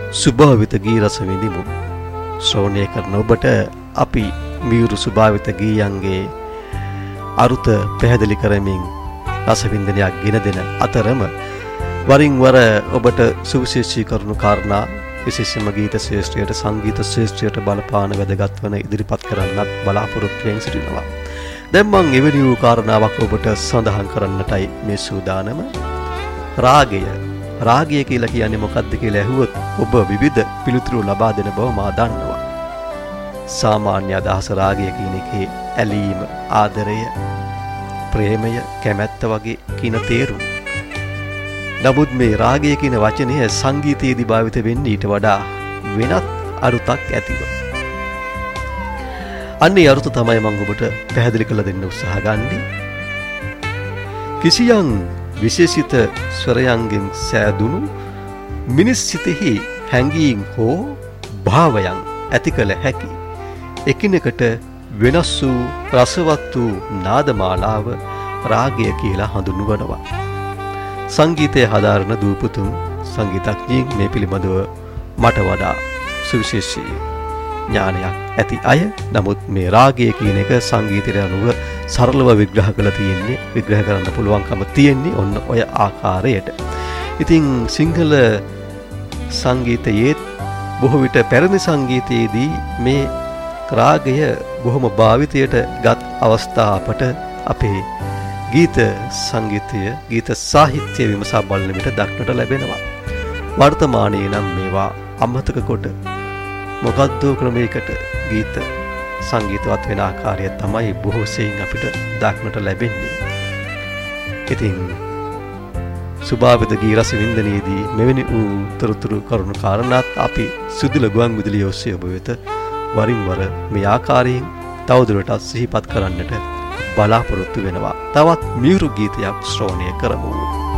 සුභාවිත ගී රස විඳිමු. ශ්‍රවණය කරන ඔබට අපි මියුරු සුභාවිත ගීයන්ගේ අරුත පැහැදිලි කරමින් රස වින්දනයක් ගෙන දෙන අතරම වරින් වර ඔබට සුවිශේෂී කරුණු කාරණා විශේෂම ගීත ශ්‍රේෂ්ඨයට සංගීත ශ්‍රේෂ්ඨයට බලපාන වැදගත් වන ඉදිරිපත් කරන්නත් බලාපොරොත්තු වෙමින් සිටිනවා. දැන් මම එවැනි වූ කාරණාවක් ඔබට සඳහන් කරන්නටයි මේ සූදානම. රාගය. රාගය කියලා කියන්නේ මොකක්ද කියලා ඇහුවොත් ඔබ විවිධ පිළිතුරු ලබා දෙන බව මා දන්නවා. සාමාන්‍ය අදහස රාගය කියන එකේ ඇලීම, ආදරය, ප්‍රේමය, කැමැත්ත වගේ කියන තේරුම්. නමුත් මේ රාගය කියන වචනය සංගීතයේදී භාවිත වෙන්නේ ඊට වඩා වෙනත් අරුතක් ඇතිව. අන්නේ අරුත තමයි මම ඔබට පැහැදිලි කරලා දෙන්න උත්සාහ ගන්නේ. කිසියම් විශේෂිත ස්වරයන්ගෙන් සෑදුණු මිනිස් සිතෙහි හැඟීම් හෝ භාවයන් ඇති කළ හැකි එකිනෙකට වෙනස් වූ රසවත් වූ නාදමාලාව රාගය කියලා හඳුන්වනවා. සංගීතය හදාරන දූපුතුන් සංගීතඥයින් මේ පිළිබඳව මට වඩා සුවිශේෂී ඥානයක් ඇති අය. නමුත් මේ රාගය කියන එක සංගීතයට අනුව සරලව විග්‍රහ කරන්න පුළුවන්කම තියෙන්නේ ඔන්න ඔය ආකාරයට. ඉතින් සිංහල සංගීතයේ බොහෝ විට පැරණි සංගීතයේදී මේ රාගය බොහොම භාවිතයට ගත් අවස්ථා අපට අපේ ගීත සංගීතය, ගීත සාහිත්‍ය විමසා බලන විට දක්නට ලැබෙනවා. වර්තමානයේ නම් මේවා අමතක කොට මොකද්ද ක්‍රමයකට ගීත සංගීතවත් වෙන ආකාරය තමයි බොහෝ සෙයින් අපිට දක්නට ලැබෙන්නේ. ඉතින් සුභාවිත ගී රස වින්දනයේදී මෙවැනි වූ තොරතුරු කරුණු කාරණාත් අපි සුදුල ගුවන් විදුලිය ඔස්සේ ඔබ වෙත වරින් වර මේ ආකාරයෙන් තවදුරටත් සිහිපත් කරන්නට බලාපොරොත්තු වෙනවා. තවත් මියුරු ගීතයක් ශ්‍රවණය කරමු.